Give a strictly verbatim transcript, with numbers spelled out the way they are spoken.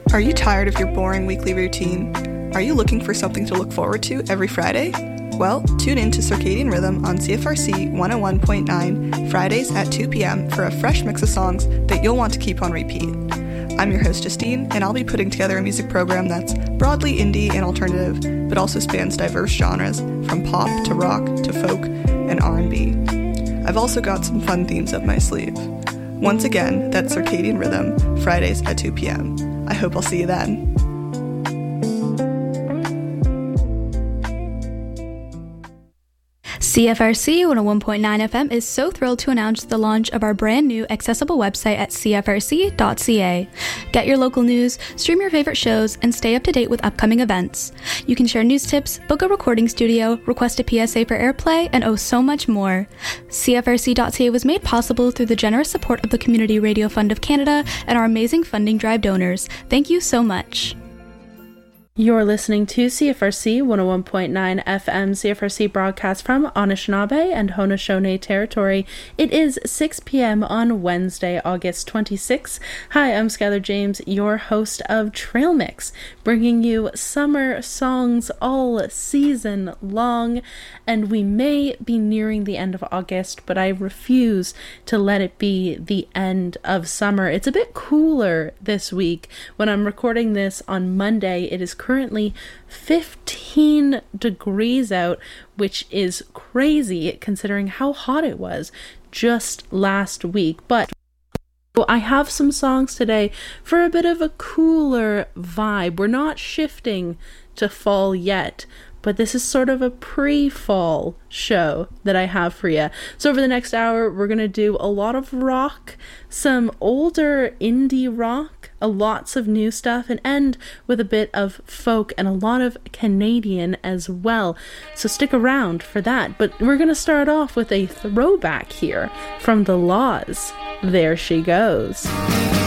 Are you tired of your boring weekly routine? Are you looking for something to look forward to every Friday? Well, tune in to Circadian Rhythm on C F R C one oh one point nine Fridays at two p.m. for a fresh mix of songs that you'll want to keep on repeat. I'm your host, Justine, and I'll be putting together a music program that's broadly indie and alternative, but also spans diverse genres, from pop to rock to folk and R and B. I've also got some fun themes up my sleeve. Once again, that's Circadian Rhythm, Fridays at two p.m. I hope I'll see you then. C F R C one oh one point nine F M is so thrilled to announce the launch of our brand new accessible website at c f r c dot c a. Get your local news, stream your favorite shows, and stay up to date with upcoming events. You can share news tips, book a recording studio, request a P S A for airplay, and oh so much more. C F R C dot c a was made possible through the generous support of the Community Radio Fund of Canada and our amazing funding drive donors. Thank you so much. You're listening to C F R C one oh one point nine F M, C F R C broadcast from Anishinaabe and Haudenosaunee territory. It is six p.m. on Wednesday, August twenty-sixth. Hi, I'm Skylar James, your host of Trail Mix, bringing you summer songs all season long. And we may be nearing the end of August, but I refuse to let it be the end of summer. It's a bit cooler this week. When I'm recording this on Monday, it is currently fifteen degrees out, which is crazy considering how hot it was just last week. But I have some songs today for a bit of a cooler vibe. We're not shifting to fall yet, but this is sort of a pre-fall show that I have for you. So over the next hour, we're going to do a lot of rock, some older indie rock, a lots of new stuff, and end with a bit of folk and a lot of Canadian as well. So stick around for that. But we're going to start off with a throwback here from The Laws. There She Goes.